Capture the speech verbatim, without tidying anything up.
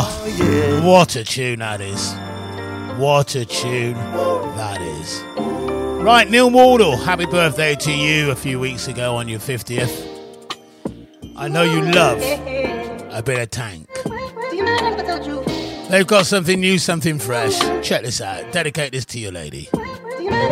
Oh, what a tune that is. What a tune that is. Right, Neil Wardle, happy birthday to you a few weeks ago on your fiftieth. I know you love a bit of Tank. They've got something new, something fresh. Check this out. Dedicate this to your lady.